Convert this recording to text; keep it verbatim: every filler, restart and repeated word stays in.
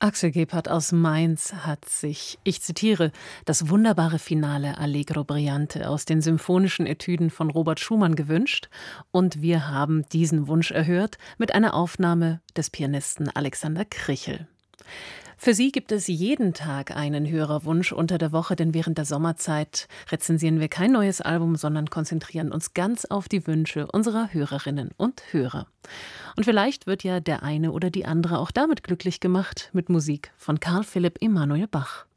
Axel Gebhardt aus Mainz hat sich, ich zitiere, das wunderbare Finale Allegro Brillante aus den symphonischen Etüden von Robert Schumann gewünscht, und wir haben diesen Wunsch erhört mit einer Aufnahme des Pianisten Alexander Krichel. Für Sie gibt es jeden Tag einen Hörerwunsch unter der Woche, denn während der Sommerzeit rezensieren wir kein neues Album, sondern konzentrieren uns ganz auf die Wünsche unserer Hörerinnen und Hörer. Und vielleicht wird ja der eine oder die andere auch damit glücklich gemacht, mit Musik von Karl Philipp Emanuel Bach.